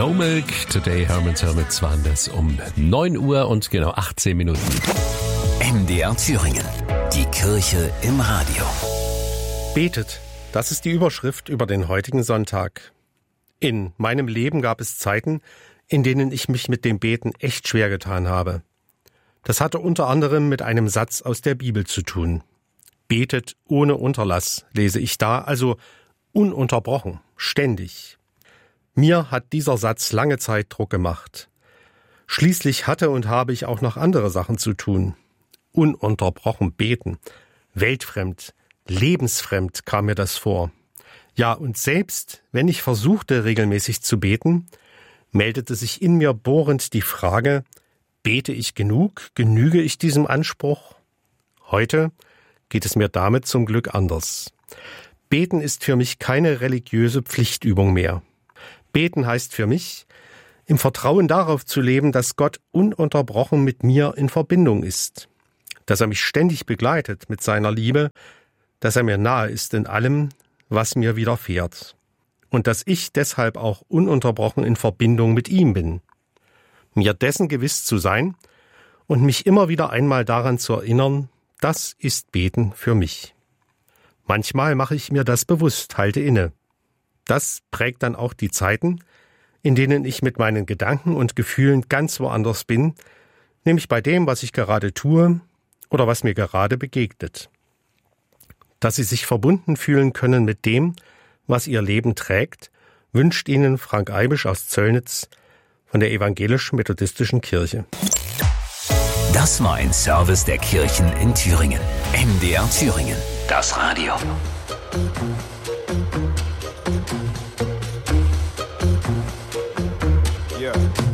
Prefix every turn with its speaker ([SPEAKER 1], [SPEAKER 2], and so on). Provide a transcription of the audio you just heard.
[SPEAKER 1] No Milk, Today Herman's Hermits waren das um 9 Uhr und genau 18 Minuten.
[SPEAKER 2] MDR Thüringen, die Kirche im Radio.
[SPEAKER 3] Betet, das ist die Überschrift über den heutigen Sonntag. In meinem Leben gab es Zeiten, in denen ich mich mit dem Beten echt schwer getan habe. Das hatte unter anderem mit einem Satz aus der Bibel zu tun. Betet ohne Unterlass, lese ich da, also ununterbrochen, ständig. Mir hat dieser Satz lange Zeit Druck gemacht. Schließlich hatte und habe ich auch noch andere Sachen zu tun. Ununterbrochen beten, weltfremd, lebensfremd kam mir das vor. Ja, und selbst wenn ich versuchte, regelmäßig zu beten, meldete sich in mir bohrend die Frage, bete ich genug, genüge ich diesem Anspruch? Heute geht es mir damit zum Glück anders. Beten ist für mich keine religiöse Pflichtübung mehr. Beten heißt für mich, im Vertrauen darauf zu leben, dass Gott ununterbrochen mit mir in Verbindung ist, dass er mich ständig begleitet mit seiner Liebe, dass er mir nahe ist in allem, was mir widerfährt und dass ich deshalb auch ununterbrochen in Verbindung mit ihm bin. Mir dessen gewiss zu sein und mich immer wieder einmal daran zu erinnern, das ist Beten für mich. Manchmal mache ich mir das bewusst, halte inne. Das prägt dann auch die Zeiten, in denen ich mit meinen Gedanken und Gefühlen ganz woanders bin, nämlich bei dem, was ich gerade tue oder was mir gerade begegnet. Dass Sie sich verbunden fühlen können mit dem, was Ihr Leben trägt, wünscht Ihnen Frank Eibisch aus Zöllnitz von der Evangelisch-Methodistischen Kirche.
[SPEAKER 2] Das war ein Service der Kirchen in Thüringen. MDR Thüringen, das Radio.
[SPEAKER 4] Yeah.